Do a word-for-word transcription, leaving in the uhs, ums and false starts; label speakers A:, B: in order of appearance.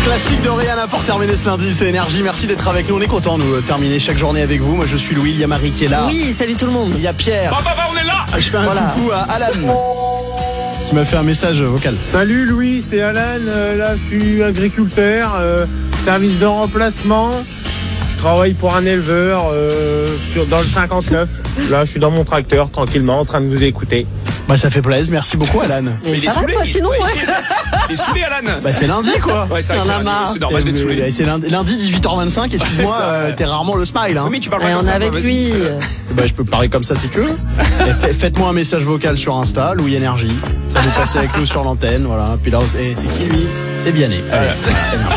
A: Classique de Rihanna pour terminer ce lundi, c'est Énergie. Merci d'être avec nous. On est content nous terminer chaque journée avec vous. Moi je suis Louis, il y a Marie qui est là.
B: Oui, salut tout le monde.
A: Il y a Pierre.
C: Bah, bah, bah, on est là.
A: Je fais un
B: Voilà.
A: coucou à Alan qui m'a fait un message vocal.
D: Salut Louis, c'est Alan. Euh, là, je suis agriculteur, euh, service de remplacement. Je travaille pour un éleveur euh, sur, dans le cinquante-neuf. Là, je suis dans mon tracteur, tranquillement, en train de vous écouter.
A: Bah ça fait plaisir, merci beaucoup Alan.
B: Mais
C: il est
B: ça va
C: saoulé,
B: toi
C: il-
B: sinon
C: ouais,
B: ouais.
C: Il est saoulé, Alan.
A: Bah c'est lundi quoi.
C: Ouais, c'est vrai que
B: Il y en a
C: c'est
B: marre.
C: lundi, c'est normal d'être saoulé.
A: C'est lundi, lundi dix-huit heures vingt-cinq, excuse-moi,
C: Ouais, ça,
A: euh,
C: ouais.
A: t'es rarement le smile hein.
C: Oui, mais tu parles pas
B: Et
C: comme
B: on
C: ça,
B: est avec
C: toi,
B: lui.
C: vas-y.
A: Bah je peux parler comme ça si tu veux. Et fait- Faites-moi un message vocal sur Insta, Louis Énergie. Ça vous passe avec nous sur l'antenne, voilà. Puis là, et c'est qui lui? C'est Vianney. Allez.